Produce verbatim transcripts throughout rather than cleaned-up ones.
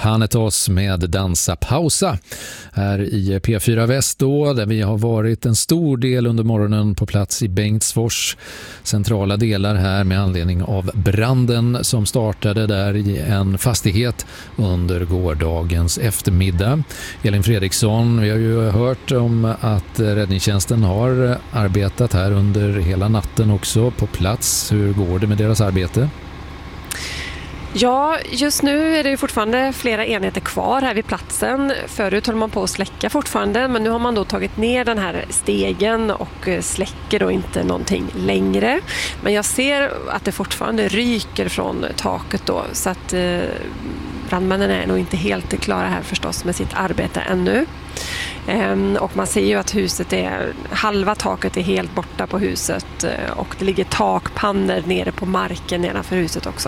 Thanatos med Dansa Pausa här i P fyra Väst då, där vi har varit en stor del under morgonen på plats i Bengtsfors centrala delar här med anledning av branden som startade där i en fastighet under gårdagens eftermiddag. Elin Fredriksson, vi har ju hört om att räddningstjänsten har arbetat här under hela natten också på plats. Hur går det med deras arbete? Ja, just nu är det ju fortfarande flera enheter kvar här vid platsen. Förut höll man på att släcka fortfarande, men nu har man då tagit ner den här stegen och släcker då inte någonting längre. Men jag ser att det fortfarande ryker från taket då, så att eh, brandmännen är nog inte helt klara här förstås med sitt arbete ännu. Ehm, och man ser ju att huset är, halva taket är helt borta på huset och det ligger takpannor nere på marken nedanför huset också.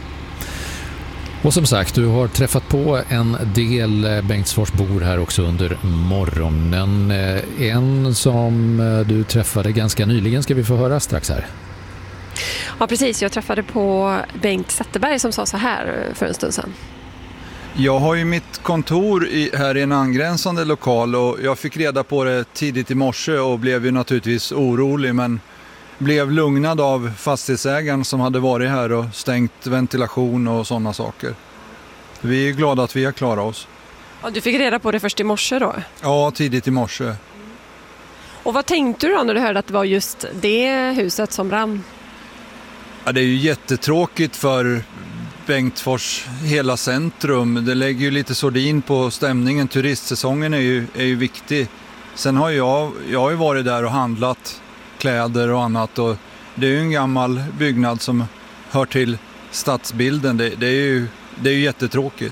Och som sagt, du har träffat på en del Bengtsforsbor här också under morgonen. En som du träffade ganska nyligen ska vi få höra strax här. Ja, precis. Jag träffade på Bengt Zetterberg som sa så här för en stund sedan. Jag har ju mitt kontor i, här i en angränsande lokal och jag fick reda på det tidigt i morse och blev ju naturligtvis orolig, men blev lugnad av fastighetsägaren som hade varit här och stängt ventilation och sådana saker. Vi är glada att vi har klarat oss. Ja, du fick reda på det först i morse då? Ja, tidigt i morse. Och vad tänkte du då när du hörde att det var just det huset som brann? Ja, det är ju jättetråkigt för Bengtsfors hela centrum. Det lägger ju lite sordin på stämningen. Turistsäsongen är ju, är ju viktig. Sen har jag, jag har ju varit där och handlat kläder och annat, och det är ju en gammal byggnad som hör till stadsbilden. Det, det, är, ju, det är ju jättetråkigt.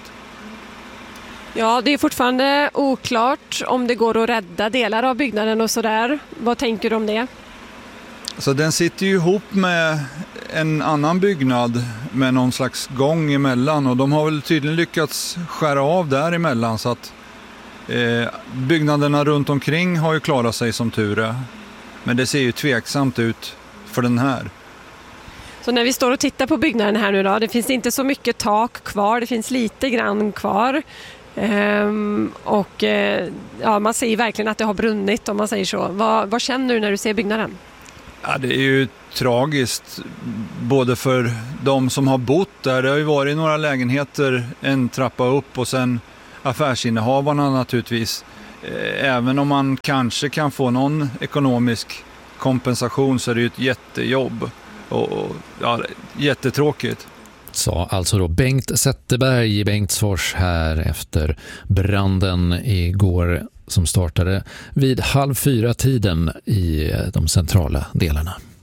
Ja, det är fortfarande oklart om det går att rädda delar av byggnaden och sådär. Vad tänker du om det? Så den sitter ju ihop med en annan byggnad med någon slags gång emellan, och de har väl tydligen lyckats skära av däremellan, så att eh, byggnaderna runt omkring har ju klarat sig som tur är. Men det ser ju tveksamt ut för den här. Så när vi står och tittar på byggnaden här nu då, det finns inte så mycket tak kvar, det finns lite grann kvar. Ehm, och eh, ja, man ser verkligen att det har brunnit, om man säger så. Vad, vad känner du när du ser byggnaden? Ja, det är ju tragiskt både för de som har bott där. Det har ju varit några lägenheter, en trappa upp, och sen affärsinnehavarna naturligtvis. Även om man kanske kan få någon ekonomisk kompensation, så är det ju ett jättejobb och, och ja, jättetråkigt. Sa alltså då Bengt Zetterberg i Bengtsfors här efter branden igår som startade vid halv fyra tiden i de centrala delarna.